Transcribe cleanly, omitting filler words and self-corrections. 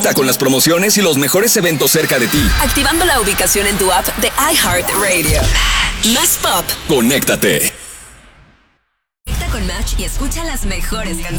Conecta con las promociones y los mejores eventos cerca de ti. Activando la ubicación en tu app de iHeartRadio. Más pop. Conéctate. Conecta con Match y escucha las mejores canciones.